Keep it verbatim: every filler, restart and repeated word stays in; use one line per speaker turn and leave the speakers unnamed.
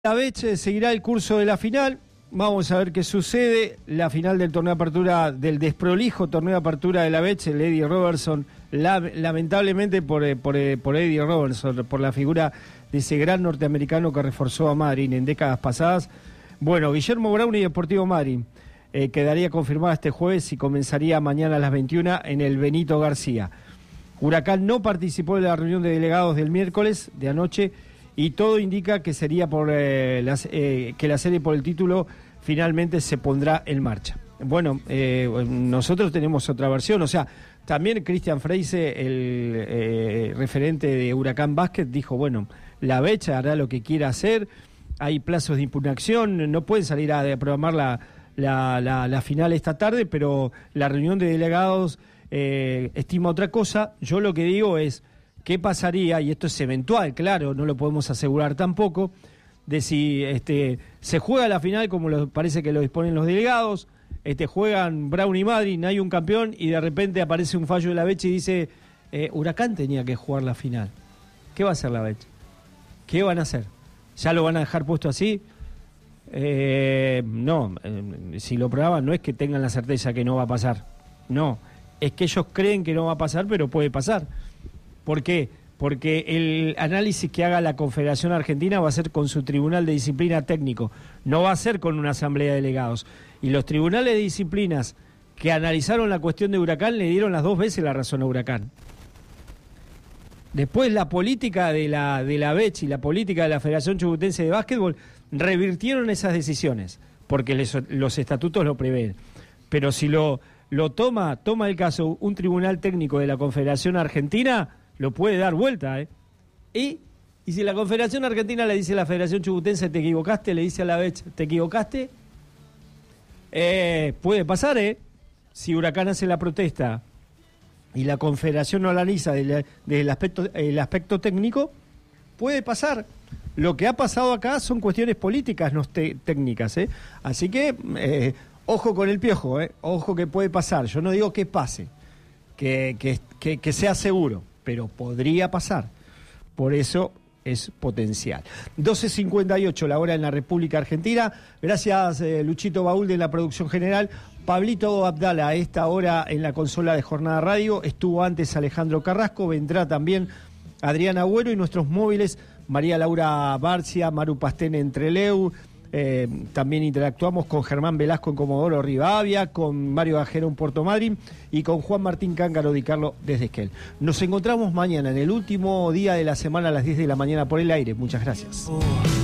La Beche seguirá el curso de la final. Vamos a ver qué sucede. La final del torneo de apertura, del desprolijo torneo de apertura de la Beche, el Eddie Robertson, la, lamentablemente por, por, por Eddie Robertson, por la figura de ese gran norteamericano que reforzó a Madryn en décadas pasadas. Bueno, Guillermo Brown y Deportivo Madryn eh, quedaría confirmada este jueves y comenzaría mañana a las veintiuna en el Benito García. Huracán no participó de la reunión de delegados del miércoles de anoche y todo indica que sería por eh, las, eh, que la serie por el título finalmente se pondrá en marcha. Bueno, eh, nosotros tenemos otra versión, o sea, también Cristian Freise, el eh, referente de Huracán Básquet, dijo, bueno, la Becha hará lo que quiera hacer, hay plazos de impugnación, no pueden salir a, a programar la, la, la, la final esta tarde, pero la reunión de delegados eh, estima otra cosa. Yo lo que digo es, ¿qué pasaría? Y esto es eventual, claro, no lo podemos asegurar tampoco, de si este, se juega la final como lo, parece que lo disponen los delegados, este, juegan Brown y Madryn, hay un campeón y de repente aparece un fallo de la Beche y dice, eh, Huracán tenía que jugar la final. ¿Qué va a hacer la Beche? ¿Qué van a hacer? ¿Ya lo van a dejar puesto así? Eh, no, eh, si lo probaban no es que tengan la certeza que no va a pasar, no, es que ellos creen que no va a pasar, pero puede pasar. ¿Por qué? Porque el análisis que haga la Confederación Argentina va a ser con su Tribunal de Disciplina técnico, no va a ser con una asamblea de delegados. Y los tribunales de disciplinas que analizaron la cuestión de Huracán le dieron las dos veces la razón a Huracán. Después la política de la, de la Beche y la política de la Federación Chubutense de Básquetbol revirtieron esas decisiones, porque les, los estatutos lo prevén. Pero si lo, lo toma, toma el caso un tribunal técnico de la Confederación Argentina, lo puede dar vuelta, ¿eh? Y, y si la Confederación Argentina le dice a la Federación Chubutense, te equivocaste, le dice a la Beche, te equivocaste, eh, puede pasar, ¿eh? Si Huracán hace la protesta y la Confederación no analiza desde el aspecto, el aspecto técnico, puede pasar. Lo que ha pasado acá son cuestiones políticas, no te, técnicas, ¿eh? Así que, eh, ojo con el piojo, ¿eh? Ojo que puede pasar. Yo no digo que pase, que, que, que, que sea seguro, pero podría pasar. Por eso es potencial. doce cincuenta y ocho la hora en la República Argentina. Gracias, eh, Luchito Baúl de la producción general. Pablito Abdala a esta hora en la consola de Jornada Radio. Estuvo antes Alejandro Carrasco. Vendrá también Adrián Agüero y nuestros móviles María Laura Barcia, Maru Pastén en Trelew. Eh, también interactuamos con Germán Velasco en Comodoro Rivadavia, con Mario Gajero en Puerto Madryn y con Juan Martín Cángaro Di Carlo desde Esquel. Nos encontramos mañana en el último día de la semana a las diez de la mañana por el aire. Muchas gracias.